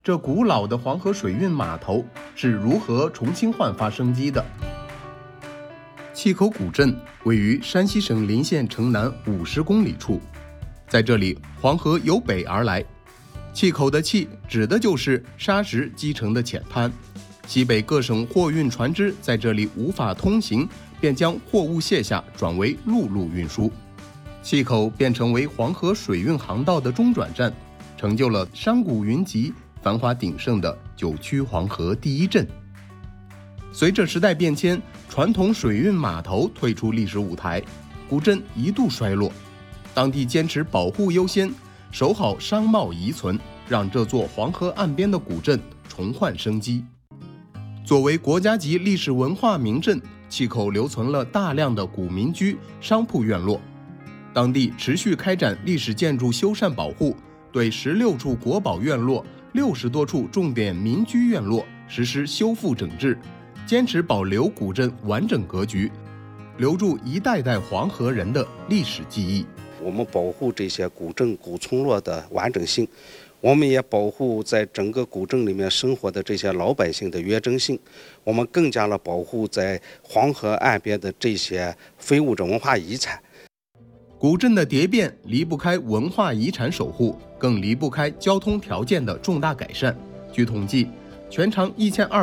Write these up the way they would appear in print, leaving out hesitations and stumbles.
这古老的黄河水运码头是如何重新焕发生机的？碛口古镇位于山西省临县城南50公里处，在这里黄河由北而来，碛口的碛指的就是沙石积成的浅滩，西北各省货运船只在这里无法通行，便将货物卸下转为陆路运输，碛口便成为黄河水运航道的中转站，成就了山谷云集、繁华鼎盛的九曲黄河第一镇。随着时代变迁，传统水运码头退出历史舞台，古镇一度衰落。当地坚持保护优先，守好商贸遗存，让这座黄河岸边的古镇重焕生机。作为国家级历史文化名镇，碛口留存了大量的古民居、商铺院落。当地持续开展历史建筑修缮保护，对16处国宝院落、60多处重点民居院落实施修复整治，坚持保留古镇完整格局，留住一代代黄河人的历史记忆。 我们保护这些古镇古村落的完整性，我们也保护在整个古镇里面生活的这些老百姓的原真性，我们更加的保护在黄河岸边的这些非物质文化遗产。 古镇的蝶变离不开文化遗产守护，更离不开交通条件的重大改善。据统计，全长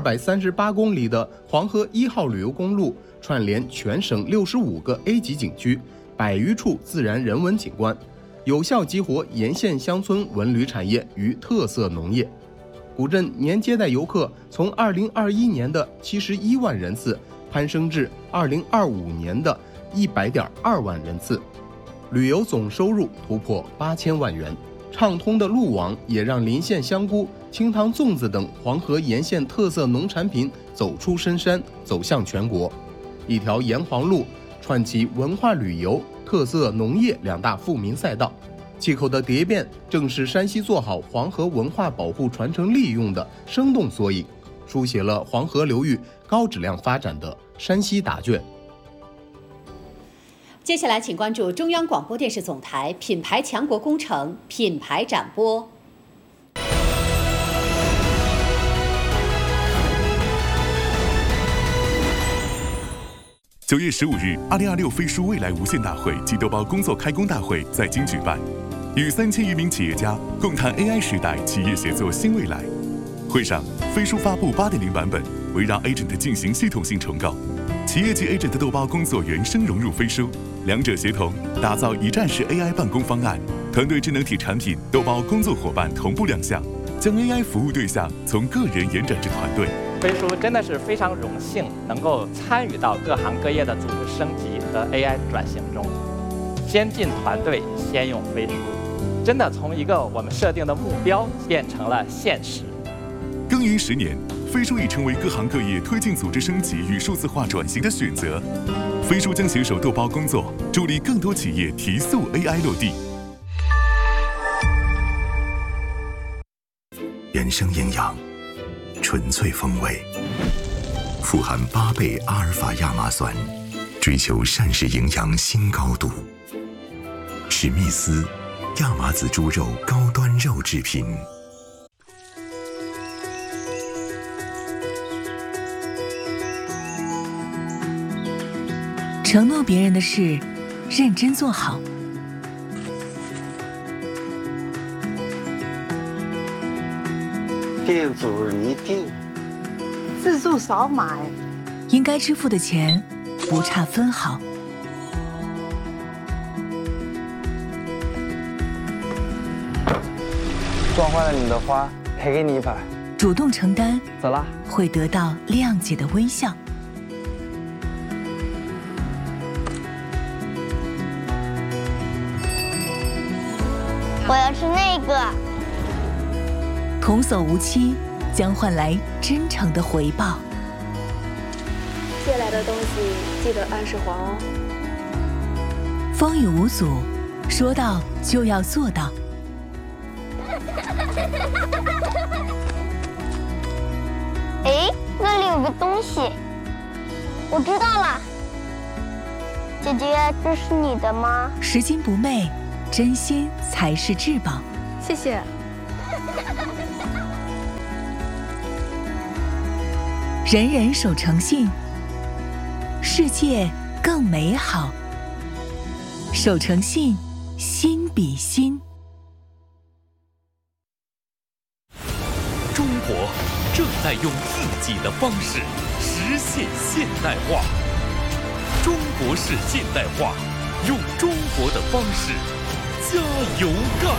1238公里的黄河1号旅游公路串联全省65个 A 级景区，100余处自然人文景观，有效激活沿线乡村文旅产业与特色农业。古镇年接待游客从2021年的71万人次攀升至2025年的100.2万人次，旅游总收入突破8000万元。畅通的路网也让临县香菇、清汤粽子等黄河沿线特色农产品走出深山，走向全国。一条沿黄路串起文化旅游、特色农业2大富民赛道。碛口的蝶变正是山西做好黄河文化保护传承利用的生动缩影，书写了黄河流域高质量发展的山西答卷。 接下来请关注中央广播电视总台品牌强国工程品牌展播。 9月15日，2026飞书未来无限大会及豆包工作开工大会在京举办，与3000余名企业家共谈 AI 时代企业协作新未来。会上，飞书发布8.0版本，围绕 Agent 进行系统性重构，企业级 Agent 豆包工作员生融入飞书，两者协同，打造一站式 AI 办公方案，团队智能体产品豆包工作伙伴同步亮相，将 AI 服务对象从个人延展至团队。 飞书真的是非常荣幸能够参与到各行各业的组织升级和 AI 转型中，先进团队先用飞书，真的从一个我们设定的目标变成了现实。 耕耘10年，飞书已成为各行各业推进组织升级与数字化转型的选择。飞书将携手豆包工作，助力更多企业提速 AI 落地。 原生营养，纯粹风味，富含8倍阿尔法亚麻酸，追求膳食营养新高度。史密斯亚麻籽猪肉高端肉制品。 承诺别人的事，认真做好。 店主一定自助少买， 应该支付的钱不差分毫。 撞坏了你的花，赔给你100。 主动承担， 走了， 会得到谅解的微笑。 我要吃那个。 童叟无欺，将换来真诚的回报。 借来的东西记得按时还哦。 风雨无阻，说到就要做到。 哎，那里有个东西，我知道了。姐姐，这是你的吗？ 拾金不昧，真心才是至宝。 谢谢。 人人守诚信，世界更美好。守诚信，心比心。 中国正在用自己的方式实现现代化。中国式现代化，用中国的方式加油干！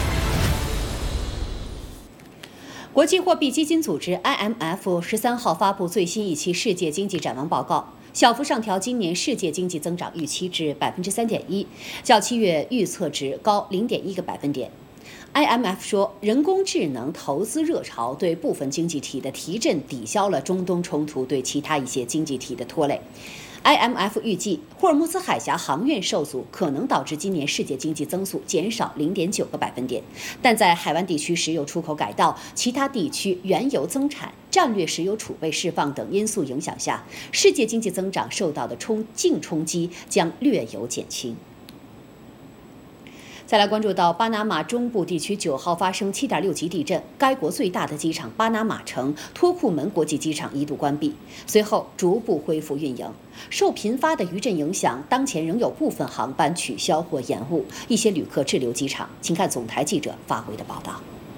国际货币基金组织 IMF 13号发布最新一期世界经济展望报告，小幅上调今年世界经济增长预期至3.1%，较7月预测值高0.1个百分点。IMF 说，人工智能投资热潮对部分经济体的提振抵消了中东冲突对其他一些经济体的拖累。IMF 预计，霍尔木兹海峡航运受阻可能导致今年世界经济增速减少0.9个百分点，但在海湾地区石油出口改道、其他地区原油增产、战略石油储备释放等因素影响下，世界经济增长受到的净冲击将略有减轻。再来关注到巴拿马中部地区9号发生7.6级地震，该国最大的机场巴拿马城托库门国际机场一度关闭，随后逐步恢复运营。受频发的余震影响，当前仍有部分航班取消或延误，一些旅客滞留机场。请看总台记者发回的报道。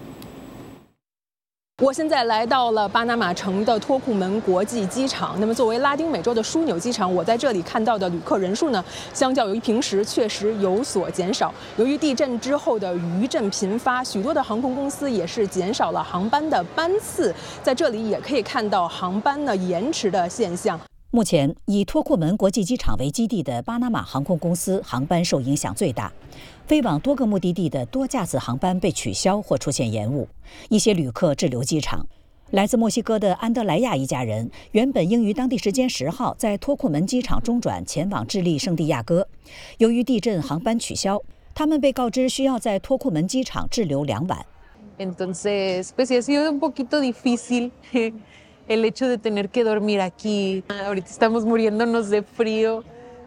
我现在来到了巴拿马城的托库门国际机场。那么，作为拉丁美洲的枢纽机场，我在这里看到的旅客人数呢，相较于平时确实有所减少。由于地震之后的余震频发，许多的航空公司也是减少了航班的班次。在这里也可以看到航班呢延迟的现象。 目前，以托库门国际机场为基地的巴拿马航空公司航班受影响最大，飞往多个目的地的多架次航班被取消或出现延误，一些旅客滞留机场。来自墨西哥的安德莱亚一家人原本应于当地时间10号在托库门机场中转前往智利圣地亚哥，由于地震航班取消，他们被告知需要在托库门机场滞留2晚。 Entonces, pues sí ha sido un poquito difícil el hecho de tener que dormir aquí. Ahorita estamos muriéndonos de frío.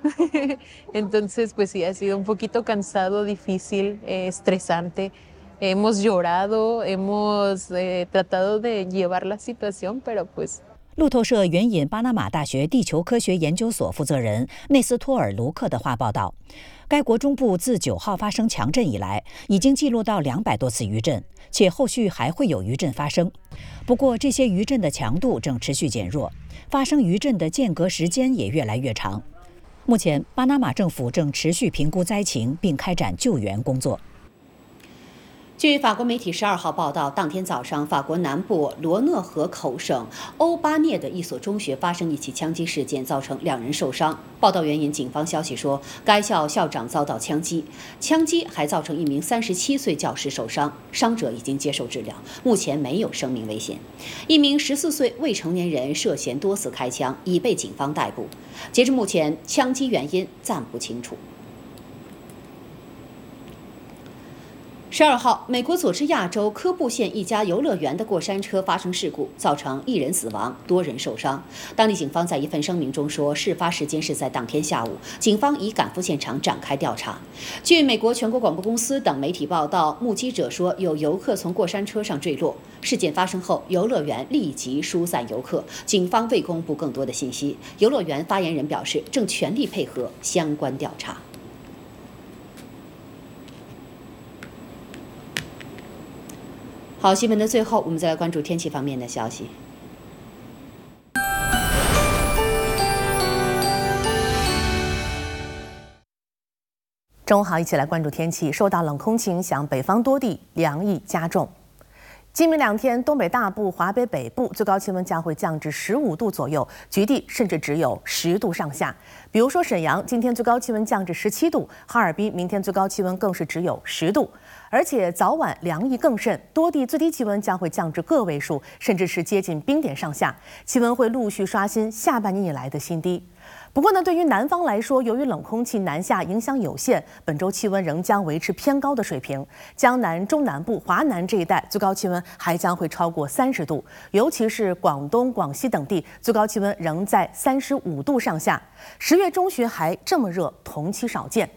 Entonces, pues sí, ha sido un poquito cansado, difícil, estresante. Hemos llorado, hemos tratado de llevar la situación, pero pues... 路透社援引巴拿马大学地球科学研究所负责人内斯托尔·卢克的话报道，该国中部自9号发生强震以来，已经记录到200多次余震，且后续还会有余震发生。不过，这些余震的强度正持续减弱，发生余震的间隔时间也越来越长。目前，巴拿马政府正持续评估灾情，并开展救援工作。 据法国媒体12号报道，当天早上，法国南部罗讷河口省欧巴涅的一所中学发生一起枪击事件，造成2人受伤。报道援引警方消息说，该校校长遭到枪击，枪击还造成一名37岁教师受伤，伤者已经接受治疗，目前没有生命危险。一名14岁未成年人涉嫌多次开枪，已被警方逮捕。截至目前，枪击原因暂不清楚。12号，美国佐治亚州科布县一家游乐园的过山车发生事故，造成1人死亡，多人受伤。当地警方在一份声明中说，事发时间是在当天下午，警方已赶赴现场展开调查。据美国全国广播公司等媒体报道，目击者说有游客从过山车上坠落。事件发生后，游乐园立即疏散游客，警方未公布更多的信息。游乐园发言人表示，正全力配合相关调查。好，新闻的最后，我们再来关注天气方面的消息。 中午好，一起来关注天气。受到冷空气影响，北方多地凉意加重。今明2天，东北大部、华北北部最高气温将会降至15度左右，局地甚至只有10度上下。比如说沈阳，今天最高气温降至17度；哈尔滨明天最高气温更是只有10度。而且早晚凉意更甚，多地最低气温将会降至个位数，甚至是接近冰点上下，气温会陆续刷新下半年以来的新低。不过呢，对于南方来说，由于冷空气南下影响有限，本周气温仍将维持偏高的水平。江南、中南部、华南这一带最高气温还将会超过30度，尤其是广东、广西等地最高气温仍在35度上下。10月中旬还这么热，同期少见。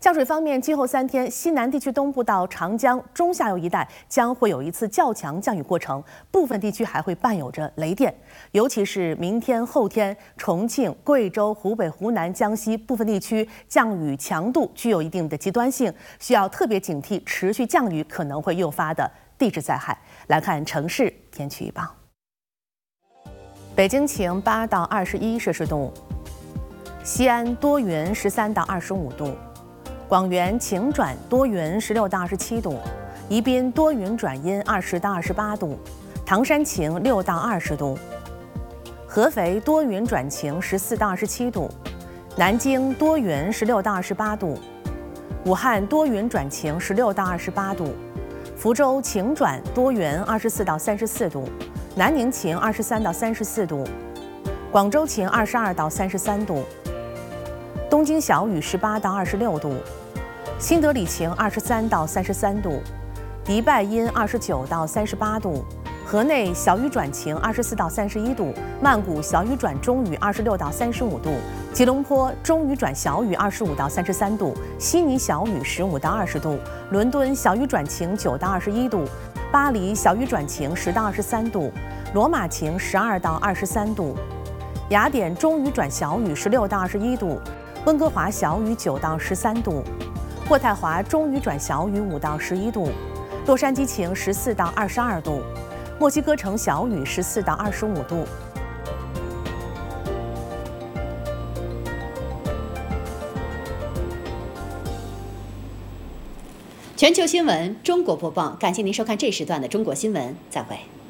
降水方面，今后3天，西南地区东部到长江中下游一带将会有一次较强降雨过程，部分地区还会伴有着雷电。尤其是明天、后天，重庆、贵州、湖北、湖南、江西部分地区降雨强度具有一定的极端性，需要特别警惕持续降雨可能会诱发的地质灾害。来看城市天气预报：北京晴8到21摄氏度，西安多云13到25度。广元晴转多云16到27度，宜宾多云转阴20到28度，唐山晴6到20度，合肥多云转晴14到27度，南京多云16到28度，武汉多云转晴16到28度，福州晴转多云24到34度，南宁晴23到34度，广州晴22到33度，东京小雨18到26度。新德里晴23到33度，迪拜阴29到38度，河内小雨转晴24到31度，曼谷小雨转中雨26到35度，吉隆坡中雨转小雨25到33度，悉尼小雨15到20度，伦敦小雨转晴9到21度，巴黎小雨转晴10到23度，罗马晴12到23度，雅典中雨转小雨16到21度，温哥华小雨9到13度。渥太华中雨转小雨5到11度，洛杉矶晴14到22度，墨西哥城小雨14到25度。 全球新闻中国播报，感谢您收看这时段的中国新闻，再会。